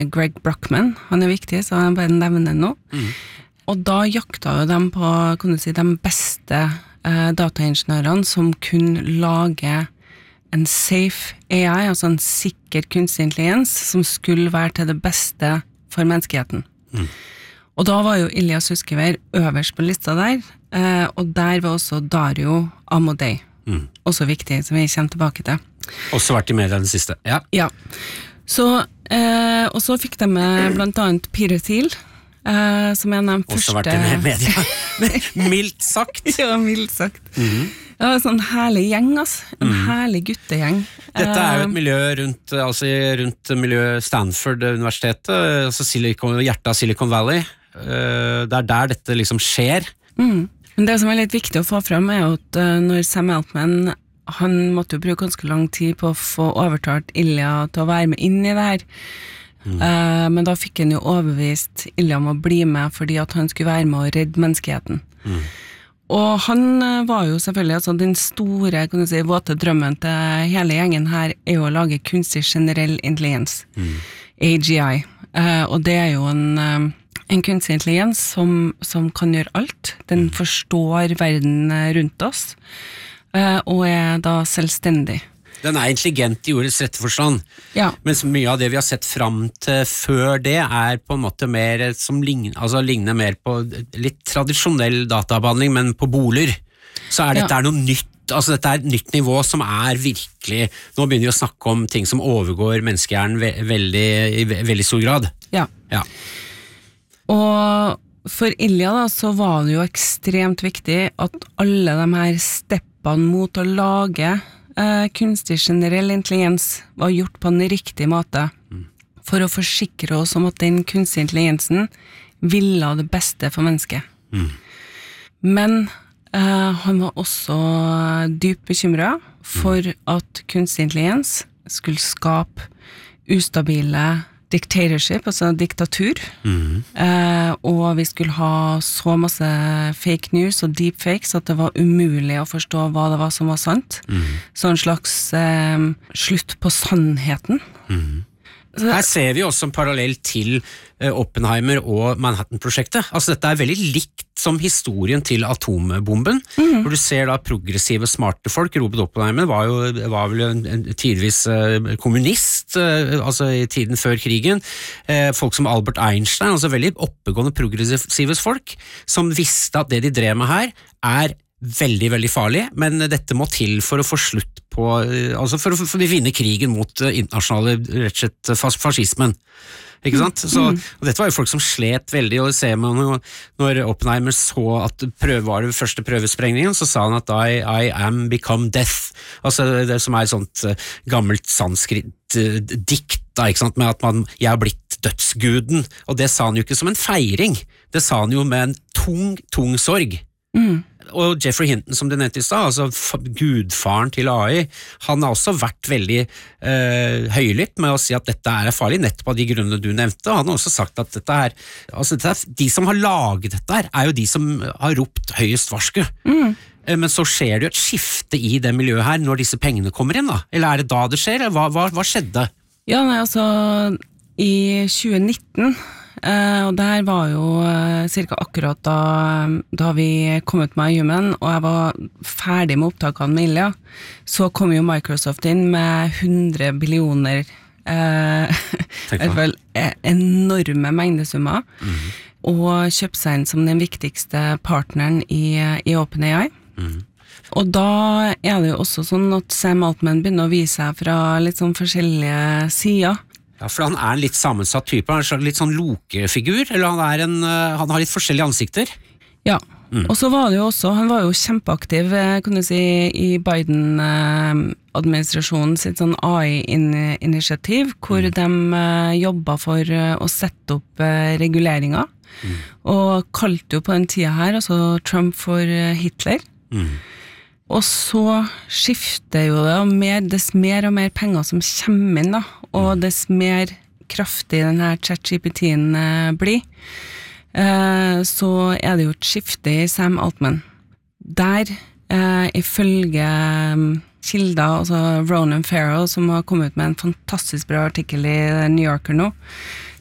Greg Brockman, han viktig, så jeg bare nevner nå. Og da jakta jo de på, kan du si, de beste dataingeniørene som kunne lage en safe AI, altså en sikker kunstig intelligens, som skulle være til det beste for menneskeheten. Og da var jo Ilya Sutskever øverst på lista der, og der var også Dario Amodei, også viktig, som vi kommer tilbake til. Også vært i media den siste, Ja. Så, og så fikk de med blant annet Peter Thiel, som en av de første... Også vært i media, mildt sagt. Ja, mildt sagt. Ja, en sånn herlig gjeng, altså. En herlig guttegjeng. Dette jo et miljø rundt miljøet Stanford-universitetet, altså hjertet av Silicon Valley. Det der dette liksom skjer. Men det som litt viktig å få frem jo at når Sam Altman, han måtte jo bruke ganske lang tid på å få overtalt Ilya til å være med inn i det her. Men da fikk han jo overbevist Ilya om å bli med fordi at han skulle være med å redde menneskeheten. Og han var jo selvfølgelig, altså den store, kan du si, våte drømmen til hele gjengen her jo å lage kunstig generell intelligens, AGI. Og det jo en kunstig intelligens som kan gjøre alt. Den forstår verden rundt oss, og da selvstendig. Den intelligent i ordets rette forstand, mens mye av det vi har sett fram til før det på en måte mer som ligner mer på litt tradisjonell databehandling, men på boler. Så dette noe nytt, altså dette et nytt nivå som virkelig, nå begynner vi å snakke om ting som overgår menneskehjernen i veldig stor grad. Ja. Og for Ilya da, så var det jo ekstremt viktig at alle de her steppene mot å lage kunstig generell intelligens var gjort på den riktige måte for å forsikre oss om at den kunstig intelligensen ville det beste for mennesket. Men han var også dypt bekymret for at kunstig intelligens skulle skape ustabile dictatorship, altså diktatur, og vi skulle ha så masse fake news og deepfakes at det var umulig å forstå hva det var som var sant. Så en slags slutt på sannheten. Her ser vi også en parallell til Oppenheimer og Manhattan-prosjektet. Altså dette veldig likt som historien til atombomben, hvor du ser da progressive, smarte folk. Robert Oppenheimer var vel en tidvis kommunist, altså i tiden før krigen. Folk som Albert Einstein, altså veldig oppegående progressive folk, som visste at det de drev med her veldig, veldig farlig, men dette må til for å få slutt på, altså for å vinne krigen mot internasjonale, rett og slett, fascismen. Ikke sant? Og dette var jo folk som slet veldig, og det ser man jo, når Oppenheimer så at var det første prøvesprengningen, så sa han at I am become death. Altså det som et sånt gammelt sanskrit-dikt, ikke sant? Med at jeg har blitt dødsguden, og det sa han jo ikke som en feiring, det sa han jo med en tung sorg. Og Jeffrey Hinton, som du nevnte i sted, altså gudfaren til AI, han har også vært veldig høylytt med å si at dette farlig, nettopp av de grunnene du nevnte, og han har også sagt at de som har laget dette jo de som har ropt høyest varsku. Men så skjer det jo et skifte i det miljøet her når disse pengene kommer inn, da? Eller det da det skjer? Hva skjedde? Ja, nei, altså i 2019 og det her var jo cirka akkurat da vi kom ut med Human, og jeg var ferdig med opptakene med Ilya, så kom jo Microsoft inn med 100 billioner enorme mengdesummer, og kjøpte seg inn som den viktigste partneren i OpenAI. Og da det jo også sånn at Sam Altman begynner å vise seg fra litt sånn forskjellige sider. Ja, for han en litt sammensatt type, han en litt sånn lokefigur, eller han har litt forskjellige ansikter. Ja, og så var det jo også, han var jo kjempeaktiv, kan du si, i Biden-administrasjonen sitt sånn AI-initiativ, hvor de jobbet for å sette opp reguleringer, og kalte jo på den tida her, altså Trump for Hitler. Og så skifter jo det, dess mer og mer penger som kommer inn da, og dess mer kraftig denne ChatGPT-en blir, så det jo et skifte i Sam Altman. Der, ifølge kilder, altså Ronan Farrow, som har kommet ut med en fantastisk bra artikkel i New Yorker nå,